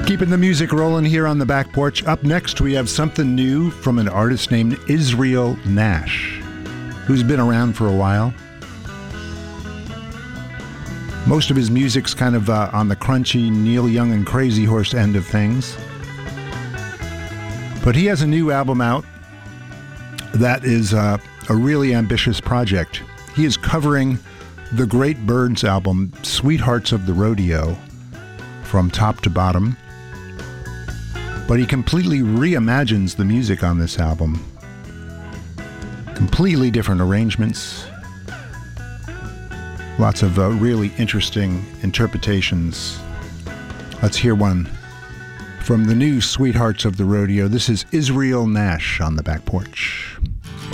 Keeping the music rolling here on the back porch. Up next, we have something new from an artist named Israel Nash, who's been around for a while. Most of his music's kind of on the crunchy Neil Young and Crazy Horse end of things. But he has a new album out that is a really ambitious project. He is covering the Great Birds album, Sweethearts of the Rodeo, from top to bottom. But he completely reimagines the music on this album. Completely different arrangements. Lots of really interesting interpretations. Let's hear one from the new Sweethearts of the Rodeo. This is Israel Nash on the back porch.